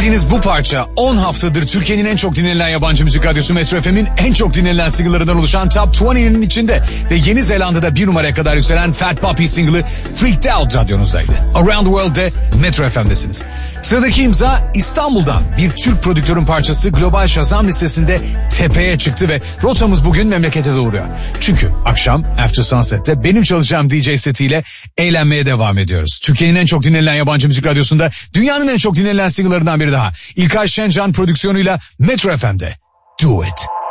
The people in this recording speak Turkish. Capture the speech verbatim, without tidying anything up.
Dinlediğiniz bu parça on haftadır Türkiye'nin en çok dinlenen yabancı müzik radyosu Metro F M'in en çok dinlenen single'larından oluşan Top yirminin içinde ve Yeni Zelanda'da bir numaraya kadar yükselen Fat Puppy single'ı Freaked Out radyonuzdaydı. Around the World'de Metro F M'desiniz. Sıradaki imza İstanbul'dan bir Türk prodüktörün parçası Global Shazam listesinde tepeye çıktı ve rotamız bugün memlekete doğuruyor. Çünkü akşam After Sunset'te benim çalışacağım D J setiyle eğlenmeye devam ediyoruz. Türkiye'nin en çok dinlenen yabancı müzik radyosunda dünyanın en çok dinlenen single'larından biri daha. İlkay Şencan prodüksiyonuyla Metro F M'de Do It.